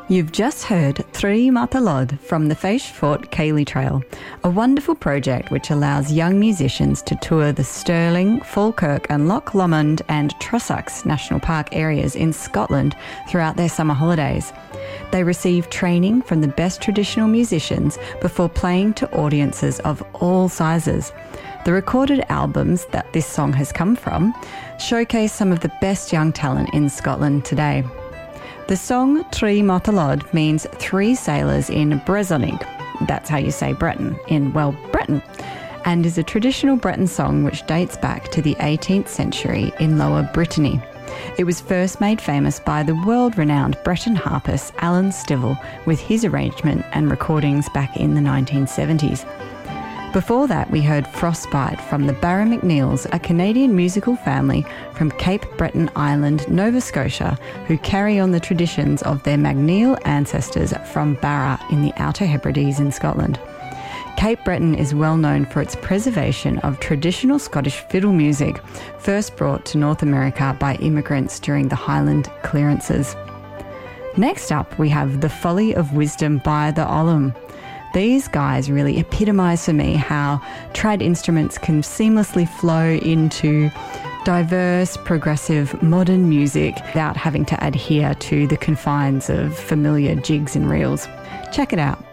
You've just heard Trí Matalod from the Feish Fort Cayley Trail, a wonderful project which allows young musicians to tour the Stirling, Falkirk and Loch Lomond and Trossachs National Park areas in Scotland throughout their summer holidays. They receive training from the best traditional musicians before playing to audiences of all sizes. The recorded albums that this song has come from showcase some of the best young talent in Scotland today. The song Trí Matalod means three sailors in Brezonig, that's how you say Breton, in, well, Breton, and is a traditional Breton song which dates back to the 18th century in Lower Brittany. It was first made famous by the world-renowned Breton harpist Alan Stivell with his arrangement and recordings back in the 1970s. Before that, we heard Frostbite from the Barra McNeils, a Canadian musical family from Cape Breton Island, Nova Scotia, who carry on the traditions of their McNeil ancestors from Barra in the Outer Hebrides in Scotland. Cape Breton is well known for its preservation of traditional Scottish fiddle music, first brought to North America by immigrants during the Highland clearances. Next up, we have The Folly of Wisdom by the Ollum. These guys really epitomise for me how trad instruments can seamlessly flow into diverse, progressive, modern music without having to adhere to the confines of familiar jigs and reels. Check it out.